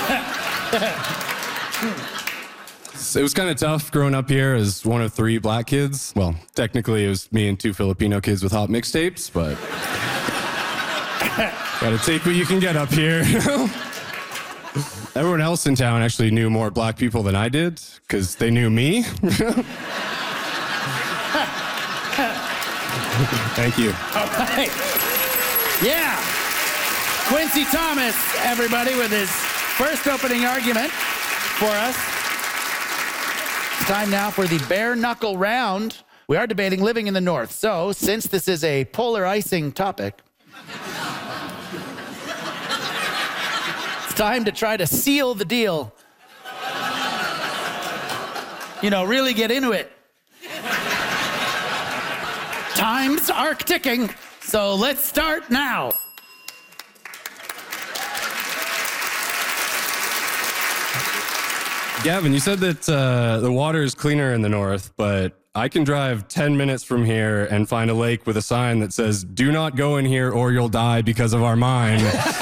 It was kind of tough growing up here as one of 3 black kids. Well, technically it was me and 2 Filipino kids with hot mixtapes, but gotta take what you can get up here. Everyone else in town actually knew more black people than I did, because they knew me. Thank you. All right. Yeah. Quincy Thomas, everybody, with his first opening argument for us. It's time now for the bare knuckle round. We are debating living in the North. So, since this is a polarizing topic, it's time to try to seal the deal. You know, really get into it. Times are ticking, so let's start now. Gavin, you said that the water is cleaner in the North, but I can drive 10 minutes from here and find a lake with a sign that says, "Do not go in here or you'll die because of our mine."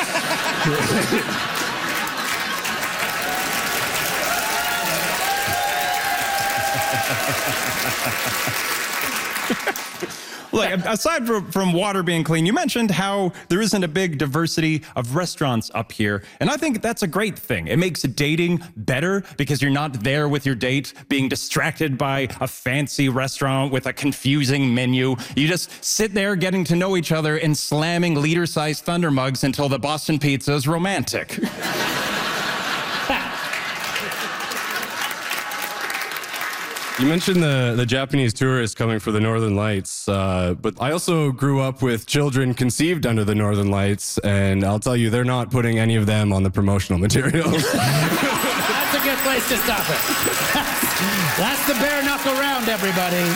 Look, aside from water being clean, you mentioned how there isn't a big diversity of restaurants up here. And I think that's a great thing. It makes dating better because you're not there with your date being distracted by a fancy restaurant with a confusing menu. You just sit there getting to know each other and slamming liter-sized Thunder mugs until the Boston Pizza is romantic. You mentioned the Japanese tourists coming for the Northern Lights, but I also grew up with children conceived under the Northern Lights, and I'll tell you, they're not putting any of them on the promotional materials. That's a good place to stop it. That's the bare knuckle round, everybody.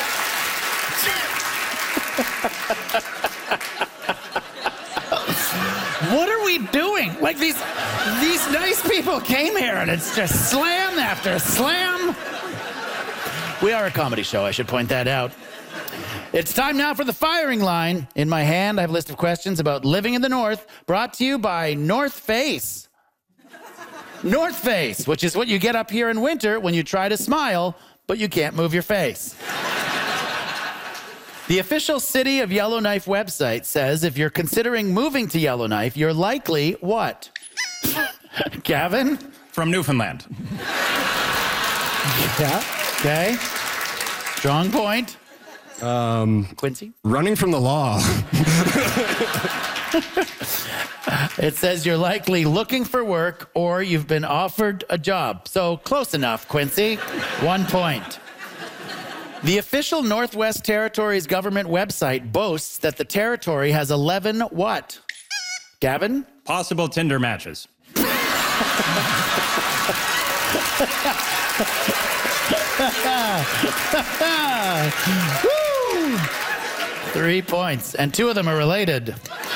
What are we doing? Like these nice people came here and it's just slam after slam. We are a comedy show, I should point that out. It's time now for the firing line. In my hand, I have a list of questions about living in the North, brought to you by North Face. North Face, which is what you get up here in winter when you try to smile, but you can't move your face. The official City of Yellowknife website says if you're considering moving to Yellowknife, you're likely what? Gavin? From Newfoundland. Yeah. Okay. Strong point. Quincy? Running from the law. It says you're likely looking for work or you've been offered a job. So close enough, Quincy. 1 point. The official Northwest Territories government website boasts that the territory has 11 what? Gavin? Possible Tinder matches. Woo! 3 points, and 2 of them are related.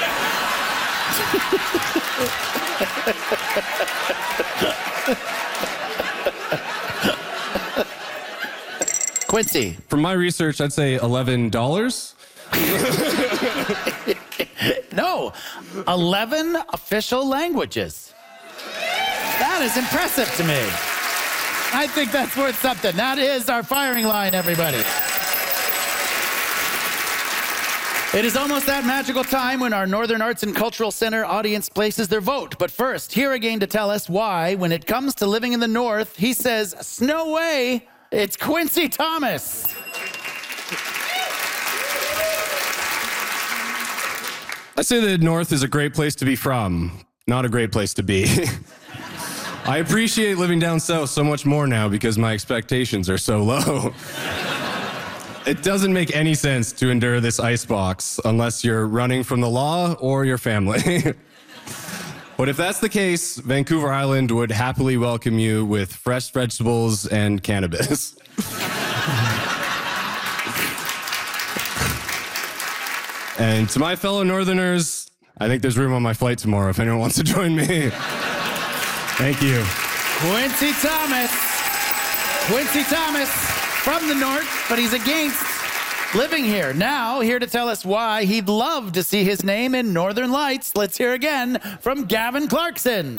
Quincy. From my research, I'd say $11. No, 11 official languages. That is impressive to me. I think that's worth something. That is our firing line, everybody. It is almost that magical time when our Northern Arts and Cultural Center audience places their vote. But first, here again to tell us why, when it comes to living in the North, he says, "Snow way." It's Quincy Thomas. I say the North is a great place to be from, not a great place to be. I appreciate living down south so much more now because my expectations are so low. It doesn't make any sense to endure this icebox unless you're running from the law or your family. But if that's the case, Vancouver Island would happily welcome you with fresh vegetables and cannabis. And to my fellow Northerners, I think there's room on my flight tomorrow if anyone wants to join me. Thank you. Quincy Thomas. Quincy Thomas from the North, but he's against living here. Now, here to tell us why he'd love to see his name in Northern Lights. Let's hear again from Gavin Clarkson.